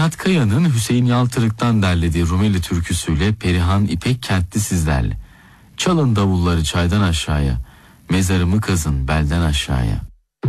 Nihat Kaya'nın Hüseyin Yaltırık'tan derlediği Rumeli türküsüyle Perihan İpek Kentli sizlerle. Çalın davulları çaydan aşağıya, mezarımı kazın belden aşağıya.